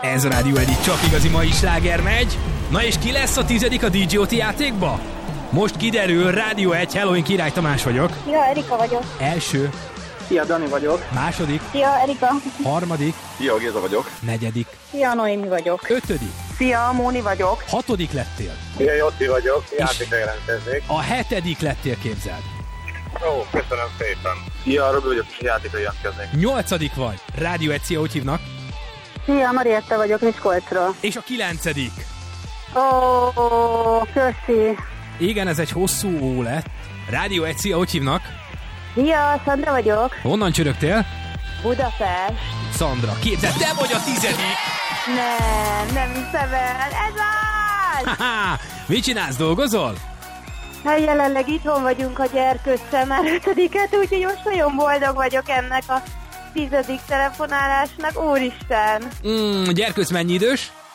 Ez a Rádió Egy csak igazi mai sláger megy. Na és ki lesz a 10. a DJ-OT játékba? Most kiderül, Rádió Egy, hello, én Király Tamás vagyok. Szia, Erika vagyok. Első. Szia, Dani vagyok. Második. Szia, Erika. Harmadik. Szia, Géza vagyok. Negyedik. Szia, Noémi vagyok. Ötödik. Szia, Móni vagyok. Hatodik lettél. Szia, Jotti vagyok. Játékra jelentkeznék. A hetedik lettél, képzeld. Ó, köszönöm szépen. Szia, Robi vagyok, és játékra jelentkeznék. Nyolcadik vagy. Rádió Egy, szia, hogy hívnak? Szia, Marietta vagyok Miskolcról. És a kilencedik. Ó, köszi. Igen, ez egy hosszú ó lett. Rádió Egy, szia, hogy hívnak? Szia, Szandra vagyok. Honnan csörögtél? Budapest. Szandra, képzeld, te vagy a 10. Nem hiszem el. Ez az! Haha, mit csinálsz, dolgozol? Hát jelenleg itthon vagyunk a gyerkőccel már 5-et, úgyhogy most nagyon boldog vagyok ennek a 10. telefonálásnak. Úristen! Gyerkőc mennyi idős?